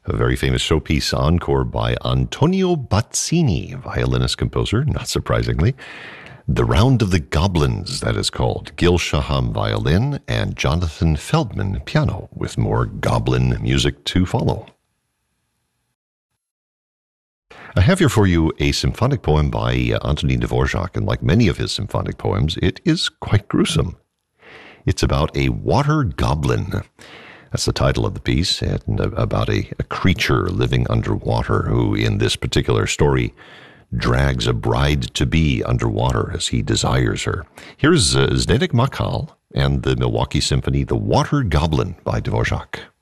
a very famous showpiece encore by Antonio Bazzini, violinist-composer, not surprisingly. The Round of the Goblins, that is called. Gil Shaham, violin, and Jonathan Feldman, piano, with more goblin music to follow. I have here for you a symphonic poem by Antonin Dvorak, and like many of his symphonic poems, it is quite gruesome. It's about a water goblin. That's the title of the piece, and about a creature living underwater who, in this particular story, drags a bride-to-be underwater as he desires her. Here's Zdeněk Makal and the Milwaukee Symphony, The Water Goblin by Dvorak.